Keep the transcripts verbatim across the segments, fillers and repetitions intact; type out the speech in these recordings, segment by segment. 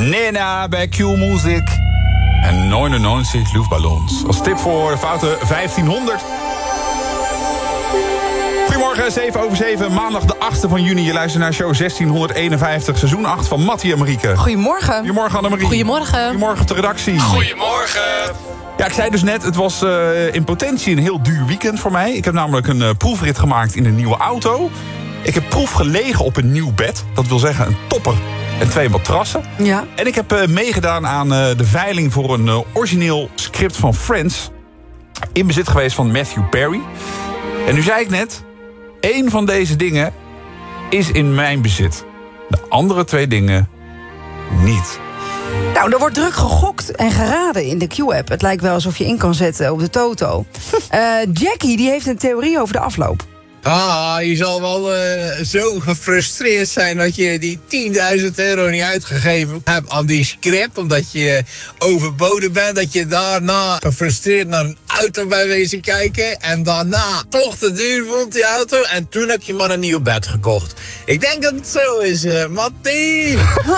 Nena bij Q-Music. En negenennegentig luchtballons. Als tip voor de foute vijftienhonderd. Goedemorgen, zeven over zeven, maandag de achtste van juni. Je luistert naar show zestienhonderdeenenvijftig, seizoen acht van Mattie en Marieke. Goedemorgen. Goedemorgen, Annemarie. Goedemorgen. Goedemorgen op de redactie. Goedemorgen. Ja, ik zei dus net, het was uh, in potentie een heel duur weekend voor mij. Ik heb namelijk een uh, proefrit gemaakt in een nieuwe auto. Ik heb proef gelegen op een nieuw bed. Dat wil zeggen een topper en twee matrassen. Ja. En ik heb uh, meegedaan aan uh, de veiling voor een uh, origineel script van Friends. In bezit geweest van Matthew Perry. En nu zei ik net, één van deze dingen is in mijn bezit. De andere twee dingen niet. Nou, er wordt druk gegokt en geraden in de Q-app. Het lijkt wel alsof je in kan zetten op de Toto. uh, Jackie die heeft een theorie over de afloop. Ah, je zal wel uh, zo gefrustreerd zijn dat je die tienduizend euro niet uitgegeven hebt aan die script. Omdat je overboden bent. Dat je daarna gefrustreerd naar een auto bij wezen kijken. En daarna toch te duur vond die auto. En toen heb je maar een nieuw bed gekocht. Ik denk dat het zo is, uh, Mattie.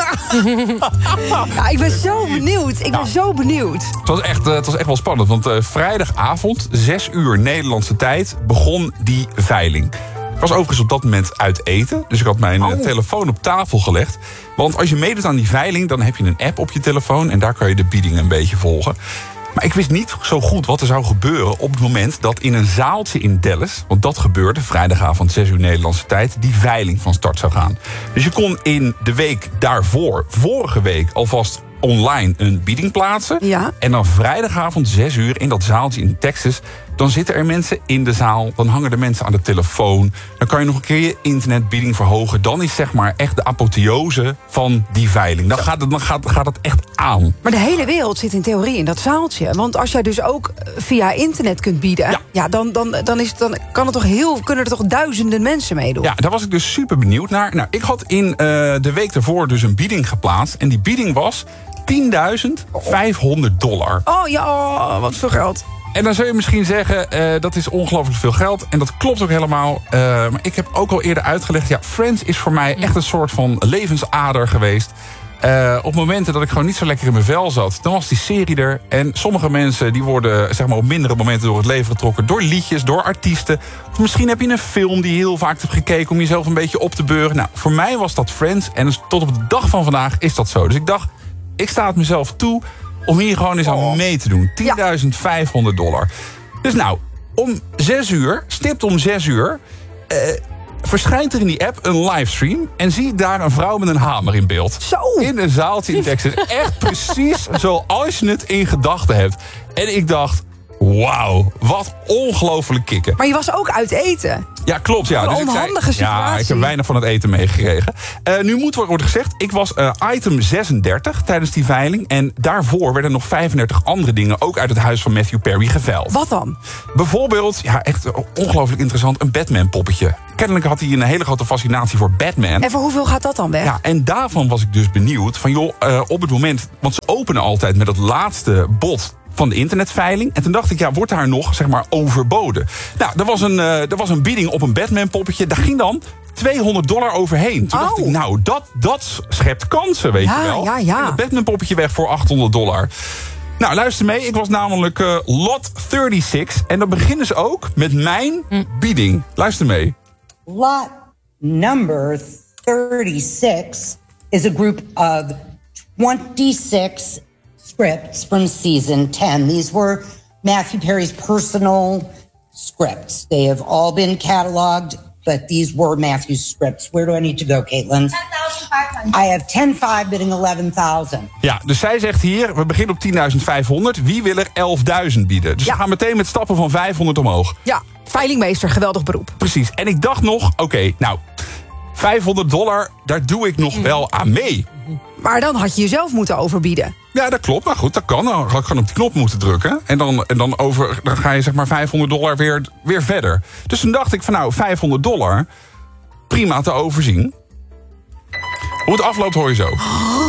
Ja, ik ben zo benieuwd. Ik ben ja. zo benieuwd. Het was echt, uh, het was echt wel spannend. Want uh, vrijdagavond, zes uur Nederlandse tijd, begon die veiling. Ik was overigens op dat moment uit eten. Dus ik had mijn oh. telefoon op tafel gelegd. Want als je meedoet aan die veiling, dan heb je een app op je telefoon. En daar kan je de biedingen een beetje volgen. Maar ik wist niet zo goed wat er zou gebeuren op het moment dat in een zaaltje in Dallas, want dat gebeurde vrijdagavond zes uur Nederlandse tijd, die veiling van start zou gaan. Dus je kon in de week daarvoor, vorige week, alvast online een bieding plaatsen. Ja. En dan vrijdagavond zes uur in dat zaaltje in Texas, dan zitten er mensen in de zaal, dan hangen er mensen aan de telefoon. Dan kan je nog een keer je internetbieding verhogen. Dan is zeg maar echt de apotheose van die veiling. Dan gaat het, dan gaat, gaat het echt aan. Maar de hele wereld zit in theorie in dat zaaltje. Want als jij dus ook via internet kunt bieden, ja. Ja, dan, dan, dan, is het, dan kan het toch heel, kunnen er toch duizenden mensen meedoen. Ja, daar was ik dus super benieuwd naar. Nou, ik had in uh, de week daarvoor dus een bieding geplaatst. En die bieding was tienduizend vijfhonderd dollar. Oh ja, oh, wat veel geld. En dan zul je misschien zeggen, uh, dat is ongelooflijk veel geld. En dat klopt ook helemaal. Uh, maar ik heb ook al eerder uitgelegd, ja, Friends is voor mij echt een soort van levensader geweest. Uh, op momenten dat ik gewoon niet zo lekker in mijn vel zat, dan was die serie er. En sommige mensen die worden zeg maar, op mindere momenten door het leven getrokken. Door liedjes, door artiesten. Of misschien heb je een film die je heel vaak hebt gekeken om jezelf een beetje op te beuren. Nou, voor mij was dat Friends. En dus tot op de dag van vandaag is dat zo. Dus ik dacht, ik sta het mezelf toe om hier gewoon eens aan mee te doen. tienduizend vijfhonderd dollar. Dus nou, om zes uur, stipt om zes uur... Uh, verschijnt er in die app een livestream en zie ik daar een vrouw met een hamer in beeld. Zo! In een zaaltje in Texas. Echt precies zoals je het in gedachten hebt. En ik dacht, wauw, wat ongelooflijk kicken. Maar je was ook uit eten. Ja, klopt. Ja. Een dus onhandige ik zei, situatie. Ja, ik heb weinig van het eten meegekregen. Uh, nu moet worden gezegd, ik was uh, item zesendertig tijdens die veiling. En daarvoor werden nog vijfendertig andere dingen ook uit het huis van Matthew Perry geveild. Wat dan? Bijvoorbeeld, ja, echt ongelooflijk interessant, een Batman-poppetje. Kennelijk had hij een hele grote fascinatie voor Batman. En voor hoeveel gaat dat dan weg? Ja, en daarvan was ik dus benieuwd van, joh, uh, op het moment, want ze openen altijd met het laatste bod van de internetveiling. En toen dacht ik, ja, wordt daar nog, zeg maar, overboden? Nou, er was een, uh, er was een bieding op een Batman-poppetje. Daar ging dan tweehonderd dollar overheen. Toen oh. dacht ik, nou, dat, dat schept kansen, weet ja, je wel. Ja, ja. Het Batman-poppetje weg voor achthonderd dollar. Nou, luister mee. Ik was namelijk uh, lot drieëndertig. En dan beginnen ze ook met mijn mm. bieding. Luister mee. Lot number thirty-six is a group of twenty-six scripts from season ten. These were Matthew Perry's personal scripts. They have all been cataloged, but these were Matthew's scripts. Where do I need to go, Caitlin? ten thousand five hundred. I have ten five bidding eleven thousand. Ja, dus zij zegt hier, we beginnen op tienduizend vijfhonderd. Wie wil er elfduizend bieden? Dus ja. we gaan meteen met stappen van vijfhonderd omhoog. Ja, veilingmeester, geweldig beroep. Precies. En ik dacht nog, oké, okay, nou, vijfhonderd dollar, daar doe ik nog mm. wel aan mee. Maar dan had je jezelf moeten overbieden. Ja, dat klopt. Maar goed, dat kan. Dan had ik gewoon op die knop moeten drukken. En dan, en dan, over, dan ga je zeg maar vijfhonderd dollar weer, weer verder. Dus toen dacht ik van nou, vijfhonderd dollar, prima te overzien. Hoe het afloopt hoor je zo.